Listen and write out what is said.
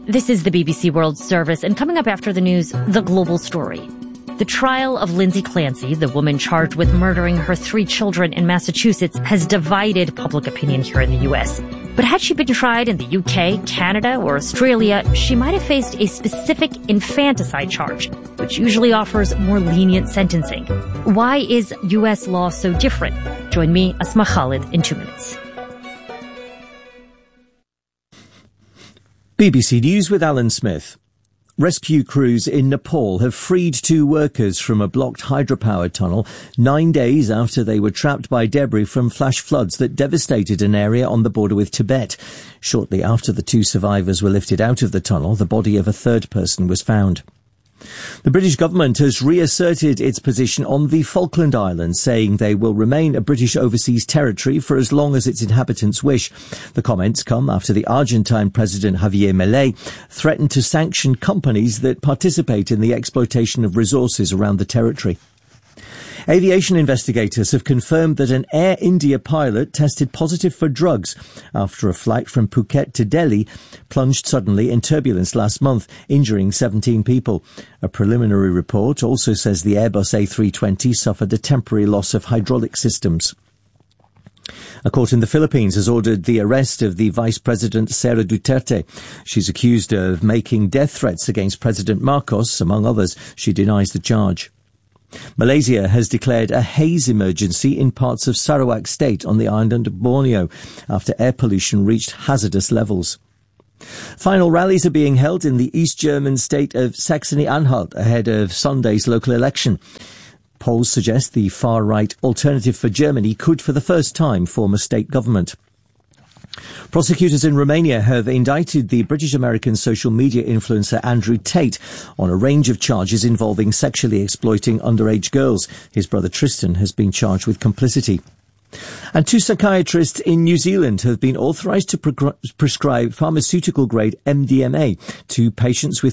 This is the BBC World Service, and coming up after the news, the global story. The trial of Lindsay Clancy, the woman charged with murdering her 3 children in Massachusetts, has divided public opinion here in the U.S. But had she been tried in the UK, Canada, or Australia, she might have faced a specific infanticide charge, which usually offers more lenient sentencing. Why is U.S. law so different? Join me, Asma Khalid, in 2 minutes. BBC News with Alan Smith. Rescue crews in Nepal have freed 2 workers from a blocked hydropower tunnel 9 days after they were trapped by debris from flash floods that devastated an area on the border with Tibet. Shortly after the 2 survivors were lifted out of the tunnel, the body of a 3rd person was found. The British government has reasserted its position on the Falkland Islands, saying they will remain a British overseas territory for as long as its inhabitants wish. The comments come after the Argentine President Javier Milei threatened to sanction companies that participate in the exploitation of resources around the territory. Aviation investigators have confirmed that an Air India pilot tested positive for drugs after a flight from Phuket to Delhi plunged suddenly in turbulence last month, injuring 17 people. A preliminary report also says the Airbus A320 suffered a temporary loss of hydraulic systems. A court in the Philippines has ordered the arrest of the Vice President Sara Duterte. She's accused of making death threats against President Marcos, among others. She denies the charge. Malaysia has declared a haze emergency in parts of Sarawak State on the island of Borneo after air pollution reached hazardous levels. Final rallies are being held in the East German state of Saxony-Anhalt ahead of Sunday's local election. Polls suggest the far-right Alternative for Germany could for the first time form a state government. Prosecutors in Romania have indicted the British-American social media influencer Andrew Tate on a range of charges involving sexually exploiting underage girls. His brother Tristan has been charged with complicity. And 2 psychiatrists in New Zealand have been authorised to prescribe pharmaceutical-grade MDMA to patients with